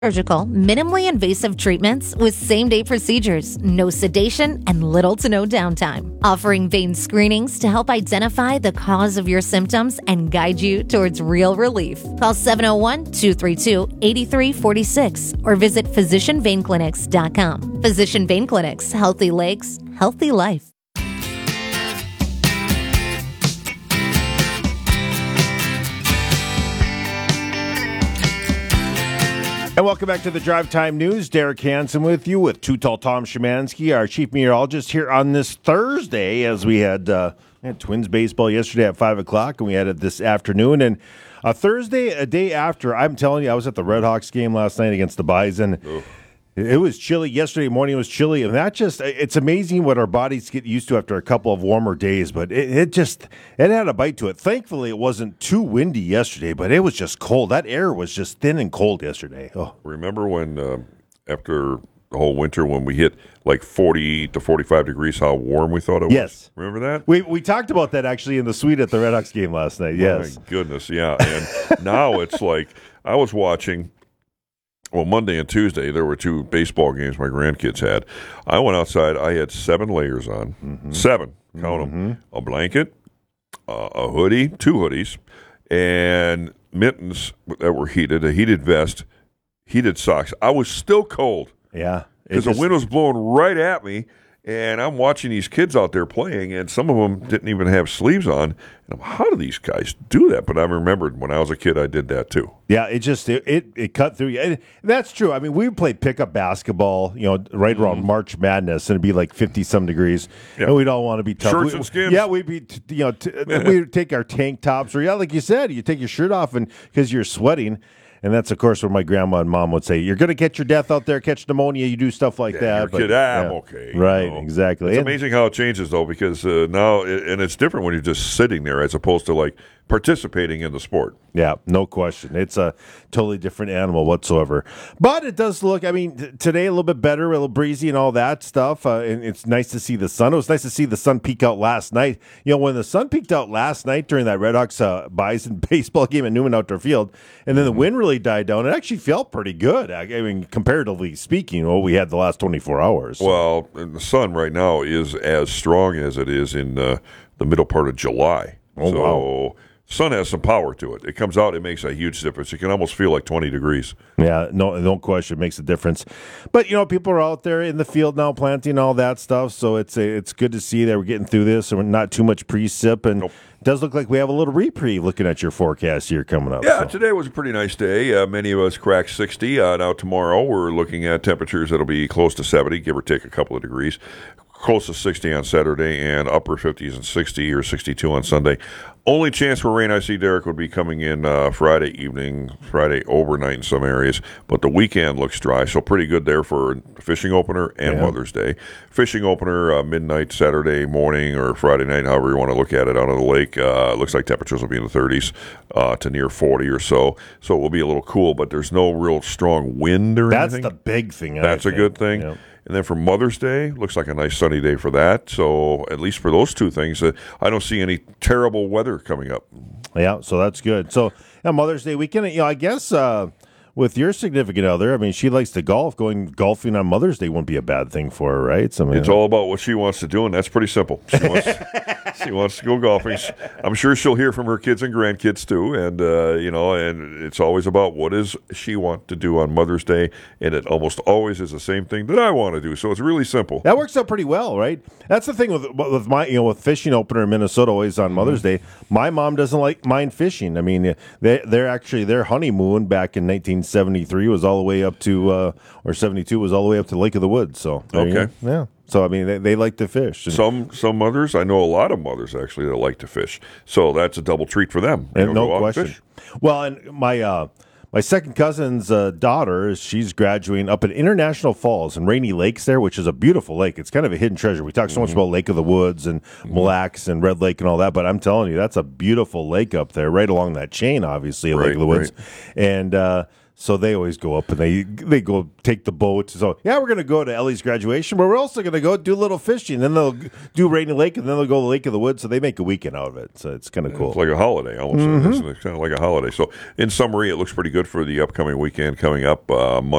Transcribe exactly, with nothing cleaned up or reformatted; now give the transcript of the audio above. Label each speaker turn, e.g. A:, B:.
A: Surgical, minimally invasive treatments with same-day procedures, no sedation, and little to no downtime. Offering vein screenings to help identify the cause of your symptoms and guide you towards real relief. Call seven oh one, two three two, eight three four six or visit physician vein clinics dot com. Physician Vein Clinics. Healthy legs, healthy life.
B: And welcome back to the Drive Time News. Derek Hansen with you with Too Tall Tom Szymanski, our chief meteorologist, here on this Thursday as we had, uh, we had Twins baseball yesterday at five o'clock, and we had it this afternoon. And a Thursday, a day after, I'm telling you, I was at the Red Hawks game last night against the Bison. Oof. It was chilly. Yesterday morning it was chilly, and that just, it's amazing what our bodies get used to after a couple of warmer days, but it, it just, it had a bite to it. Thankfully, it wasn't too windy yesterday, but it was just cold. That air was just thin and cold yesterday. Oh.
C: Remember when, uh, after the whole winter, when we hit like forty to forty-five degrees, how warm we thought it was?
B: Yes.
C: Remember that?
B: We we talked about that actually in the suite at the Red Hawks game last night, yes.
C: My goodness, yeah. And now it's like, I was watching... Well, Monday and Tuesday, there were two baseball games my grandkids had. I went outside. I had seven layers on. Mm-hmm. Seven. Count mm-hmm. them. A blanket, uh, a hoodie, two hoodies, and mittens that were heated, a heated vest, heated socks. I was still cold.
B: Yeah.
C: Because the wind was blowing right at me, and I'm watching these kids out there playing, and some of them didn't even have sleeves on. And I'm, how do these guys do that? But I remembered when I was a kid, I did that too.
B: Yeah, it just it it, it cut through. And that's true. I mean, we played pickup basketball, you know, right around mm-hmm. March Madness, and it'd be like fifty some degrees, yeah. and we'd all want to be tough.
C: Shirts
B: we,
C: and skins.
B: Yeah, we'd be, you know, t- we'd take our tank tops, or yeah, like you said, you take your shirt off, and because you're sweating. And that's, of course, what my grandma and mom would say. You're going to catch your death out there, catch pneumonia, you do stuff like
C: yeah,
B: that.
C: Your
B: but,
C: kid, ah, I'm
B: yeah.
C: okay.
B: Right,
C: you know?
B: exactly.
C: It's
B: and,
C: amazing how it changes, though, because uh, now, and it's different when you're just sitting there as opposed to, like, participating in the sport.
B: Yeah, no question. It's a totally different animal whatsoever. But it does look, I mean, t- today a little bit better, a little breezy and all that stuff. Uh, and it's nice to see the sun. It was nice to see the sun peek out last night. You know, when the sun peeked out last night during that Red Hawks uh, Bison baseball game at Newman Outdoor Field, and then the wind really died down, it actually felt pretty good. I mean, comparatively speaking, what we had the last twenty-four hours.
C: Well, and the sun right now is as strong as it is in uh, the middle part of July.
B: Oh,
C: so,
B: wow.
C: Sun has some power to it. It comes out, it makes a huge difference. You can almost feel like twenty degrees.
B: Yeah, no, no question, it makes a difference. But you know, people are out there in the field now planting all that stuff, so it's a, it's good to see that we're getting through this, and we're not too much precip, and nope. It does look like we have a little reprieve looking at your forecast here coming up.
C: Yeah,
B: so.
C: Today was a pretty nice day. Uh, many of us cracked sixty. Uh, now tomorrow we're looking at temperatures that'll be close to seventy, give or take a couple of degrees. Close to sixty on Saturday and upper fifties and sixty or sixty-two on Sunday. Only chance for rain I see, Derek, would be coming in uh, Friday evening, Friday overnight in some areas. But the weekend looks dry, so pretty good there for fishing opener and yeah. Mother's Day. Fishing opener, uh, midnight Saturday morning or Friday night, however you want to look at it, out on the lake. Uh, looks like temperatures will be in the thirties uh, to near forty or so. So it will be a little cool, but there's no real strong wind or
B: That's
C: anything.
B: That's the big thing. I
C: That's
B: think.
C: a good thing. Yep. And then for Mother's Day, looks like a nice sunny day for that. So at least for those two things, uh, I don't see any terrible weather coming up.
B: Yeah, so that's good. So yeah, Mother's Day weekend, you know, I guess uh, with your significant other, I mean, she likes to golf. Going golfing on Mother's Day wouldn't be a bad thing for her, right? So, I mean,
C: it's all about what she wants to do, and that's pretty simple. She wants, she wants to go golfing. I'm sure she'll hear from her kids and grandkids too, and uh, you know, and it's always about what does she want to do on Mother's Day, and it almost always is the same thing that I want to do. So it's really simple.
B: That works out pretty well, right? That's the thing with with my, you know, with fishing opener in Minnesota always on Mother's mm-hmm. Day. My mom doesn't like mind fishing. I mean, they they're actually their honeymoon back in nineteen seventy-three was all the way up to uh, or seventy-two was all the way up to Lake of the Woods. So
C: okay,
B: yeah. So I mean, they, they like to fish. And
C: some some mothers, I know a lot of mothers actually that like to fish. So that's a double treat for them.
B: And no question. And well, and my uh, my second cousin's uh, daughter, she's graduating up at International Falls in Rainy Lakes there, which is a beautiful lake. It's kind of a hidden treasure. We talk so mm-hmm. much about Lake of the Woods and mm-hmm. Mille Lacs and Red Lake and all that, but I'm telling you, that's a beautiful lake up there, right along that chain, obviously, of
C: right,
B: Lake of the Woods.
C: Right.
B: And uh, So they always go up and they they go take the boat. So yeah, we're gonna go to Ellie's graduation, but we're also gonna go do a little fishing. Then they'll do Rainy Lake, and then they'll go to Lake of the Woods. So they make a weekend out of it. So it's kind of cool.
C: It's like a holiday, almost. Mm-hmm. It's kind of like a holiday. So in summary, it looks pretty good for the upcoming weekend coming up. Uh, Monday